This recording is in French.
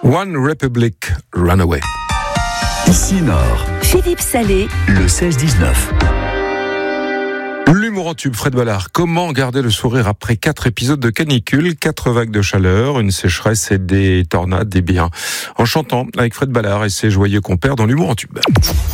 One Republic Runaway. Ici Nord, Philippe Salé, le 16-19. L'humour en tube, Fred Ballard. Comment garder le sourire après 4 épisodes de canicule, 4 vagues de chaleur, une sécheresse et des tornades, des biens. En chantant avec Fred Ballard et ses joyeux compères dans l'humour en tube.